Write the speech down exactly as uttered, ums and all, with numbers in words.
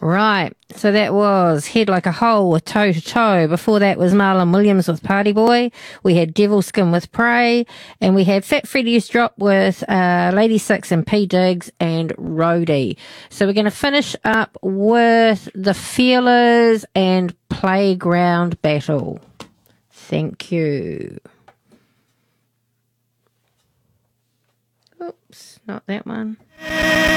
Right, so that was Head Like a Hole with Toe to Toe. Before that was Marlon Williams with Party Boy. We had Devil Skin with Prey. And we had Fat Freddy's Drop with uh, Lady Six and P. Diggs and Roadie. So we're going to finish up with The Feelers and Playground Battle. Thank you. Oops, not that one.